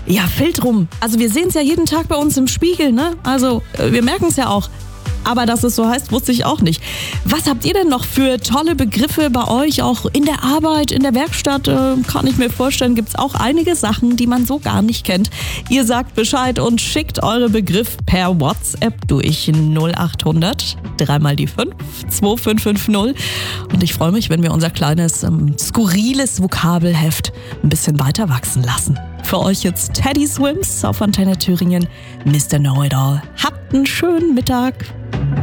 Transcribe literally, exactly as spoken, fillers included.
Ja, Filtrum. Also wir sehen es ja jeden Tag bei uns im Spiegel, ne? Also äh, wir merken es ja auch. Aber dass es so heißt, wusste ich auch nicht. Was habt ihr denn noch für tolle Begriffe bei euch? Auch in der Arbeit, in der Werkstatt, äh, kann ich mir vorstellen, gibt es auch einige Sachen, die man so gar nicht kennt. Ihr sagt Bescheid und schickt eure Begriffe per WhatsApp durch null acht hundert, dreimal die fünf, zwei fünf fünf null. Und ich freue mich, wenn wir unser kleines, ähm, skurriles Vokabelheft ein bisschen weiter wachsen lassen. Für euch jetzt Teddy Swims auf Antenne Thüringen, Mister Know-It-All. Habt einen schönen Mittag.